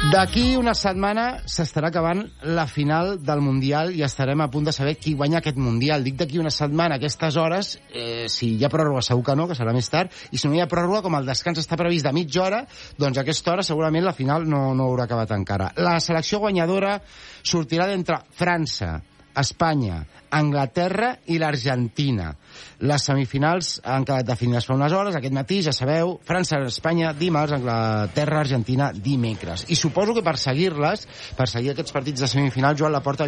D'aquí una setmana s'estarà acabant la final del Mundial i estarem a punt de saber qui guanya aquest Mundial. Dic d'aquí una setmana, a aquestes hores, si hi ha pròrroga segur que no, que serà més tard, i si no hi ha pròrroga, com el descans està previst de mitja hora, doncs a aquesta hora segurament la final no haurà acabat encara. La selecció guanyadora sortirà d'entre França, Espanya, Anglaterra i l'Argentina. Les semifinals han quedat definides fa unes hores. Aquest matí, ja sabeu, França-Espanya dimarts, Anglaterra-Argentina dimecres. I suposo que per seguir aquests partits de semifinals, Joan Laporta,